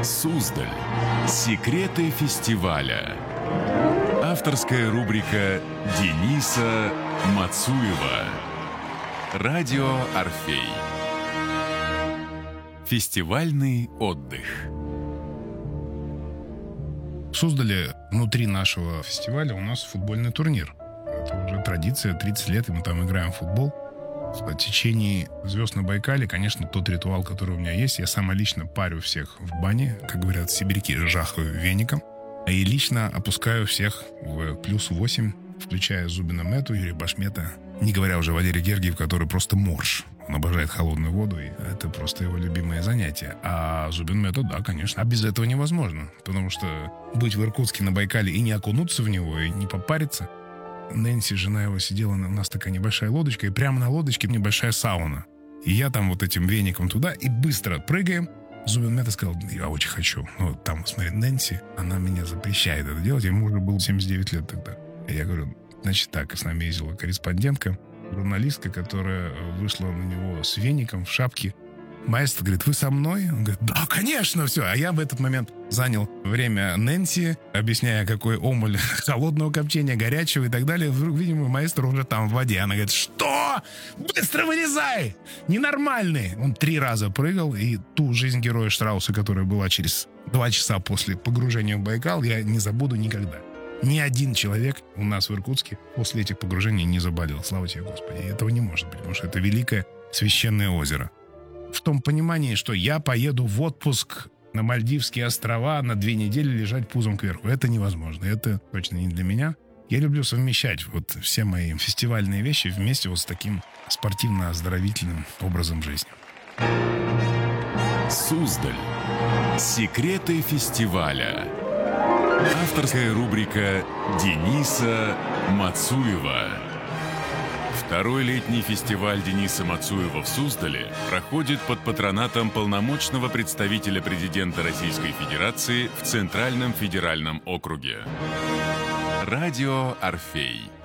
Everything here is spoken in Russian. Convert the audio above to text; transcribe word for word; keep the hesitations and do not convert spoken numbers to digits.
Суздаль. Секреты фестиваля. Авторская рубрика Дениса Мацуева. Радио Орфей. Фестивальный отдых. В Суздале внутри нашего фестиваля у нас футбольный турнир. Это уже традиция, тридцать лет, и мы там играем в футбол. В течение «Звезд на Байкале», конечно, тот ритуал, который у меня есть, я сам лично парю всех в бане, как говорят сибиряки, жахаю веником, и лично опускаю всех в плюс восемь, включая Зубина Мету, Юрия Башмета, не говоря уже о Валерии Гергиев, который просто морж. Он обожает холодную воду, и это просто его любимое занятие. А Зубин Мета, да, конечно. А без этого невозможно. Потому что быть в Иркутске на Байкале и не окунуться в него, и не попариться. Нэнси, жена его, сидела, у нас такая небольшая лодочка, и прямо на лодочке небольшая сауна. И я там вот этим веником туда, и быстро прыгаем. Зубин Мета сказал, я очень хочу. Ну, там, смотри, Нэнси, она меня запрещает это делать. Ему уже было семьдесят девять лет тогда. И я говорю, значит так, с нами ездила корреспондентка, журналистка, которая вышла на него с веником в шапке. Маэстро говорит, вы со мной? Он говорит, да, конечно, все. А я в этот момент занял время Нэнси, объясняя, какой омуль холодного копчения, горячего и так далее. Вдруг, видимо, маэстро уже там в воде. Она говорит, что? Быстро вылезай! Ненормальный! Он три раза прыгал, и ту жизнь героя Штрауса, которая была через два часа после погружения в Байкал, я не забуду никогда. Ни один человек у нас в Иркутске после этих погружений не заболел. Слава тебе, Господи. И этого не может быть, потому что это великое священное озеро. В том понимании, что я поеду в отпуск на Мальдивские острова на две недели лежать пузом кверху. Это невозможно. Это точно не для меня. Я люблю совмещать вот все мои фестивальные вещи вместе вот с таким спортивно-оздоровительным образом жизни. Суздаль. Секреты фестиваля. Авторская рубрика Дениса Мацуева. Второй летний фестиваль Дениса Мацуева в Суздале проходит под патронатом полномочного представителя президента Российской Федерации в Центральном федеральном округе. Радио Орфей.